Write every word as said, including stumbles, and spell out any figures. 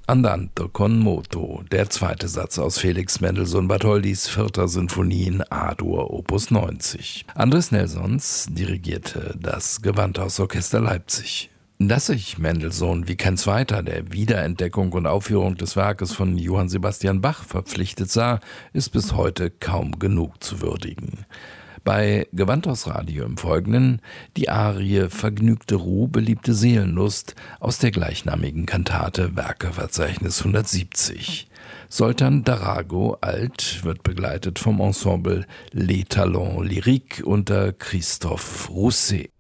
Andante con moto, der zweite Satz aus Felix Mendelssohn Bartholdys vierter Sinfonie in A-Dur, Opus neunzig. Andres Nelsons dirigierte das Gewandhausorchester Leipzig. Dass sich Mendelssohn wie kein zweiter der Wiederentdeckung und Aufführung des Werkes von Johann Sebastian Bach verpflichtet sah, ist bis heute kaum genug zu würdigen. Bei Gewandhausradio im Folgenden die Arie Vergnügte Ruh, beliebte Seelenlust aus der gleichnamigen Kantate Werkeverzeichnis hundertsiebzig. Zoltán Darago alt wird begleitet vom Ensemble Les Talents Lyriques unter Christophe Rousset.